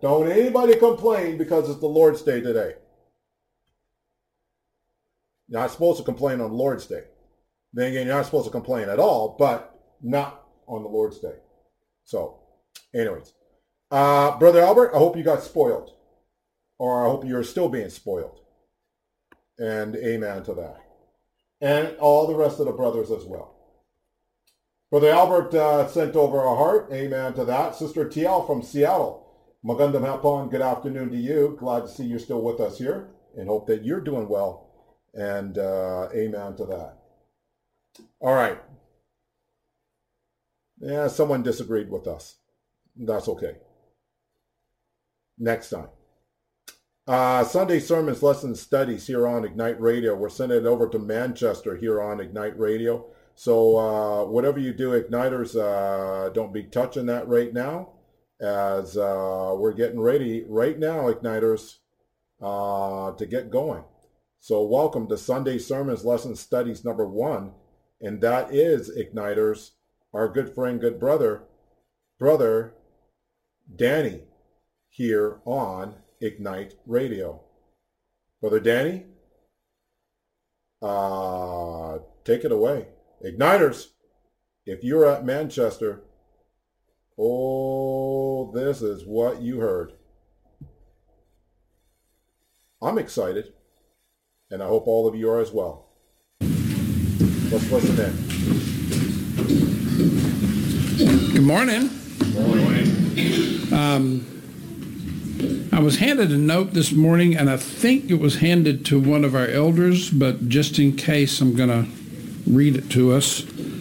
Don't anybody complain because it's the Lord's Day today. You're not supposed to complain on the Lord's Day. Then again, you're not supposed to complain at all, but not on the Lord's Day. So, anyways. Brother Albert, I hope you got spoiled. Or I hope you're still being spoiled. And amen to that. And all the rest of the brothers as well. Brother Albert sent over a heart. Amen to that. Sister TL from Seattle. Magandang hapon. Good afternoon to you. Glad to see you're still with us here. And hope that you're doing well. And amen to that. All right. Yeah, someone disagreed with us. That's okay. Next time. Sunday sermons, lessons, studies here on Ignite Radio. We're sending it over to Manchester here on Ignite Radio. So whatever you do, Igniters, don't be touching that right now, as we're getting ready right now, Igniters, to get going. So welcome to Sunday sermons, lessons, studies number 1. And that is, Igniters, our good friend, good brother Danny here on Ignite Radio. Brother Danny, take it away. Igniters, if you're at Manchester, oh, this is what you heard. I'm excited, and I hope all of you are as well. Let's listen in. Good morning. Good morning. I was handed a note this morning, and I think it was handed to one of our elders, but just in case, I'm going to read it to us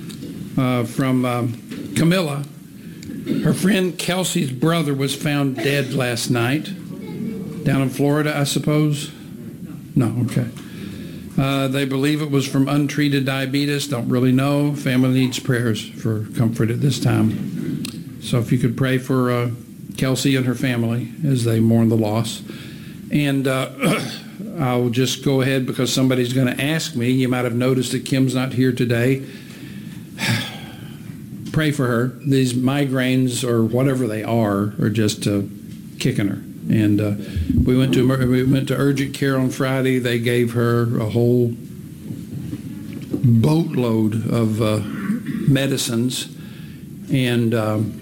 from Camilla. Her friend Kelsey's brother was found dead last night. Down in Florida, I suppose? No, okay. They believe it was from untreated diabetes. Don't really know. Family needs prayers for comfort at this time. So if you could pray for Kelsey and her family as they mourn the loss. And I'll just go ahead because somebody's going to ask me. You might have noticed that Kim's not here today. Pray for her. These migraines or whatever they are just kicking her. And we went to urgent care on Friday. They gave her a whole boatload of medicines, and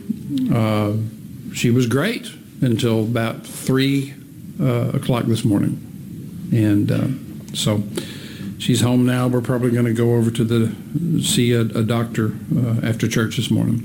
she was great until about 3 o'clock this morning. And so she's home now. We're probably going to go over to see a doctor after church this morning.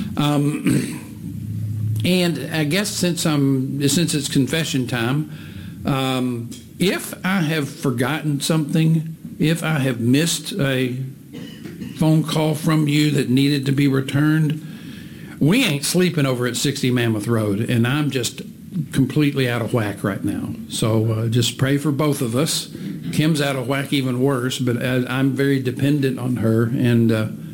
And I guess since it's confession time, if I have forgotten something, if I have missed a phone call from you that needed to be returned, we ain't sleeping over at 60 Mammoth Road, and I'm just completely out of whack right now. So just pray for both of us. Kim's out of whack even worse, but I'm very dependent on her, and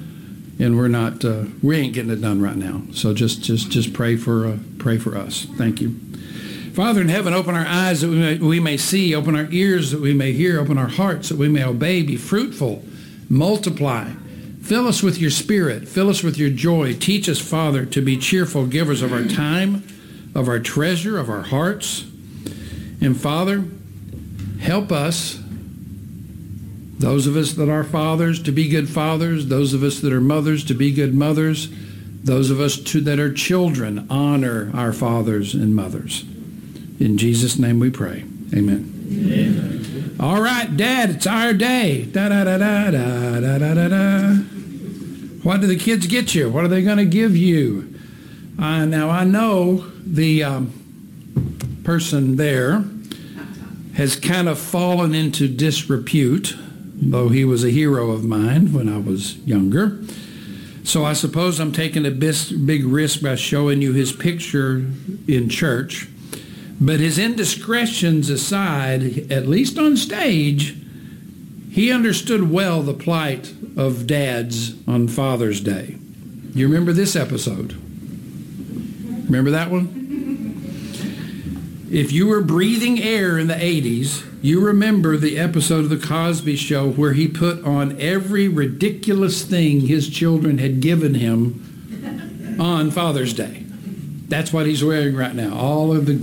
we ain't getting it done right now. So just pray for us. Thank you. Father in heaven, open our eyes that we may see, open our ears that we may hear, open our hearts that we may obey, be fruitful, multiply. Fill us with your spirit, fill us with your joy. Teach us, Father, to be cheerful givers of our time, of our treasure, of our hearts. And Father, help us, those of us that are fathers, to be good fathers. Those of us that are mothers, to be good mothers. Those of us that are children, honor our fathers and mothers. In Jesus' name we pray. Amen. Amen. All right, Dad, it's our day. Da-da-da-da-da-da-da-da-da. What do the kids get you? What are they going to give you? Now, I know the person there has kind of fallen into disrepute, though he was a hero of mine when I was younger. So I suppose I'm taking a big risk by showing you his picture in church. But his indiscretions aside, at least on stage, he understood well the plight of dads on Father's Day. You remember this episode? Remember that one? If you were breathing air in the 80s, you remember the episode of The Cosby Show where he put on every ridiculous thing his children had given him on Father's Day. That's what he's wearing right now. All of the